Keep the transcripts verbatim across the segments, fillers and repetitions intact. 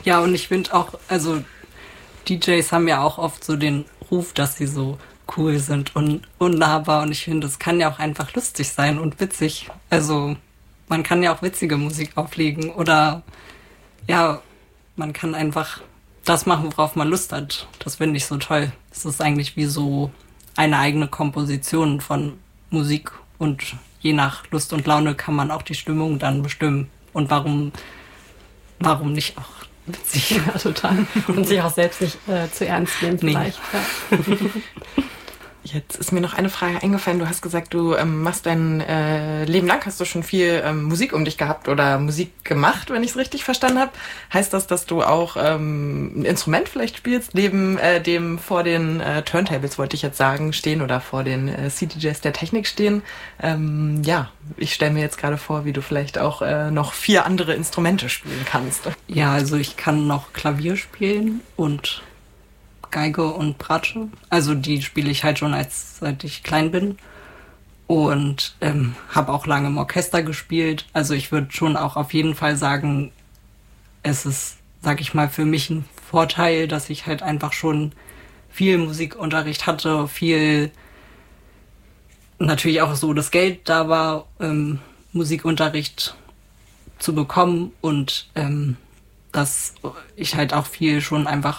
Ja, und ich finde auch, also D Js haben ja auch oft so den Ruf, dass sie so cool sind und unnahbar. Und ich finde, es kann ja auch einfach lustig sein und witzig. Also man kann ja auch witzige Musik auflegen oder ja, man kann einfach das machen, worauf man Lust hat. Das finde ich so toll. Es ist eigentlich wie so eine eigene Komposition von Musik und je nach Lust und Laune kann man auch die Stimmung dann bestimmen. Und warum, warum nicht auch witzig? Ja, total. Und sich auch selbst nicht äh, zu ernst nehmen vielleicht. Nee. Ja. Jetzt ist mir noch eine Frage eingefallen. Du hast gesagt, du ähm, machst dein äh, Leben lang, hast du schon viel ähm, Musik um dich gehabt oder Musik gemacht, wenn ich es richtig verstanden habe. Heißt das, dass du auch ähm, ein Instrument vielleicht spielst, neben äh, dem vor den äh, Turntables, wollte ich jetzt sagen, stehen oder vor den äh, C D Js der Technik stehen? Ähm, ja, ich stelle mir jetzt gerade vor, wie du vielleicht auch äh, noch vier andere Instrumente spielen kannst. Ja, also ich kann noch Klavier spielen und Geige und Bratsche. Also die spiele ich halt schon, als seit ich klein bin. Und ähm, habe auch lange im Orchester gespielt. Also ich würde schon auch auf jeden Fall sagen, es ist, sag ich mal, für mich ein Vorteil, dass ich halt einfach schon viel Musikunterricht hatte, viel natürlich auch so das Geld da war, ähm, Musikunterricht zu bekommen und ähm, dass ich halt auch viel schon einfach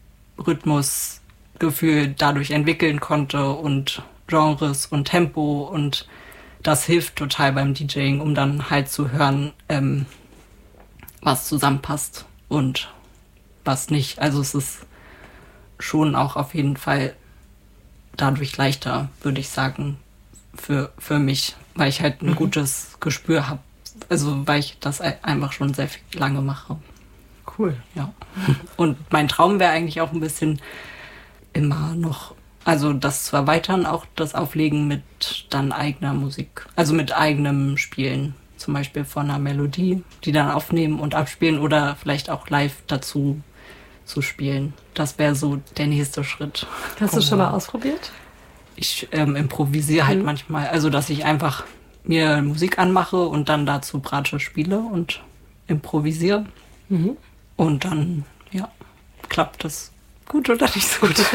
Rhythmusgefühl dadurch entwickeln konnte und Genres und Tempo und das hilft total beim DJing, um dann halt zu hören, ähm, was zusammenpasst und was nicht. Also es ist schon auch auf jeden Fall dadurch leichter, würde ich sagen, für, für mich, weil ich halt ein mhm. gutes Gespür habe. Also weil ich das einfach schon sehr viel lange mache. Cool. Ja. Und mein Traum wäre eigentlich auch ein bisschen immer noch, also das zu erweitern, auch das Auflegen mit dann eigener Musik. Also mit eigenem Spielen. Zum Beispiel von einer Melodie, die dann aufnehmen und abspielen oder vielleicht auch live dazu zu spielen. Das wäre so der nächste Schritt. Hast du schon mal ausprobiert? Ich ähm, improvisiere halt mhm. manchmal. Also dass ich einfach mir Musik anmache und dann dazu Bratsche spiele und improvisiere. Mhm. Und dann, ja, klappt das gut oder nicht so gut.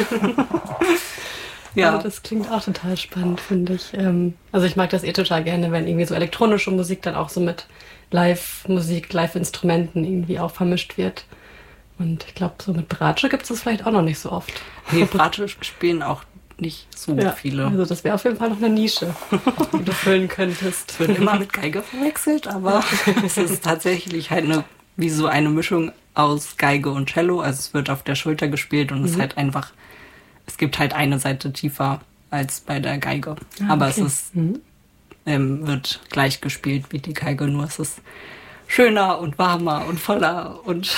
Ja, also das klingt auch total spannend, finde ich. Also ich mag das eh total gerne, wenn irgendwie so elektronische Musik dann auch so mit Live-Musik, Live-Instrumenten irgendwie auch vermischt wird. Und ich glaube, so mit Bratsche gibt es das vielleicht auch noch nicht so oft. Nee, Bratsche spielen auch nicht so ja, viele. Also das wäre auf jeden Fall noch eine Nische, die du füllen könntest. Es wird immer mit Geige verwechselt, aber es ist tatsächlich halt eine, wie so eine Mischung aus Geige und Cello. Also es wird auf der Schulter gespielt und mhm. es ist halt einfach, es gibt halt eine Seite tiefer als bei der Geige. Ah, aber okay. es ist, mhm. ähm, wird gleich gespielt wie die Geige, nur es ist schöner und warmer und voller und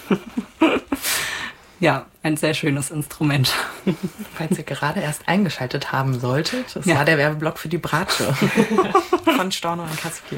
ja, ein sehr schönes Instrument. Falls ihr gerade erst eingeschaltet haben solltet, das ja. war der Werbeblock für die Bratsche von Storno und Kaspier.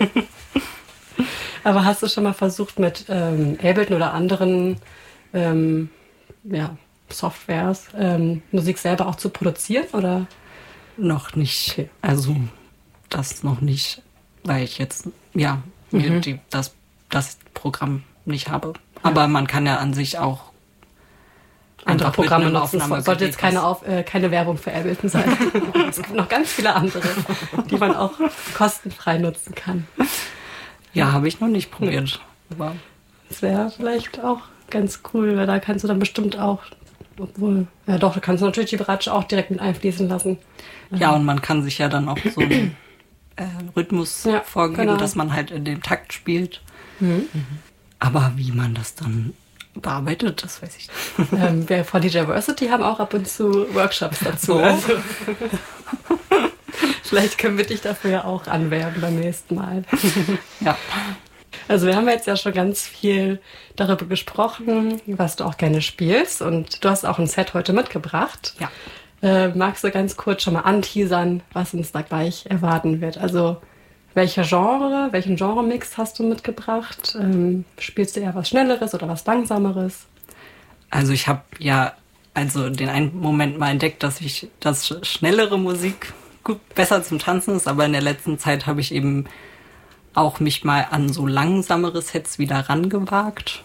Aber hast du schon mal versucht, mit ähm, Ableton oder anderen ähm, ja, Softwares ähm, Musik selber auch zu produzieren? Oder? Noch nicht. Also das noch nicht, weil ich jetzt ja mhm. die, das, das Programm nicht habe. Aber ja. man kann ja an sich auch andere Programme nutzen. Es sollte jetzt keine, Auf, äh, keine Werbung für Ableton sein. Es gibt noch ganz viele andere, die man auch kostenfrei nutzen kann. Ja, habe ich noch nicht probiert. Aber das wäre vielleicht auch ganz cool, weil da kannst du dann bestimmt auch, obwohl, ja doch, da kannst du natürlich die Bratsche auch direkt mit einfließen lassen. Ja, und man kann sich ja dann auch so einen äh, Rhythmus ja, vorgeben, genau. dass man halt in dem Takt spielt. Mhm. Aber wie man das dann bearbeitet, das weiß ich nicht. Ähm, wir von DJversity haben auch ab und zu Workshops dazu. Oh. Also, vielleicht können wir dich dafür ja auch anwerben beim nächsten Mal. Ja. Also wir haben jetzt ja schon ganz viel darüber gesprochen, was du auch gerne spielst. Und du hast auch ein Set heute mitgebracht. Ja. Äh, magst du ganz kurz schon mal anteasern, was uns da gleich erwarten wird? Also welche Genre, welchen Genre-Mix hast du mitgebracht? Ähm, spielst du eher was Schnelleres oder was Langsameres? Also ich habe ja also den einen Moment mal entdeckt, dass ich das schnellere Musik gut besser zum Tanzen ist, aber in der letzten Zeit habe ich eben auch mich mal an so langsamere Sets wieder rangewagt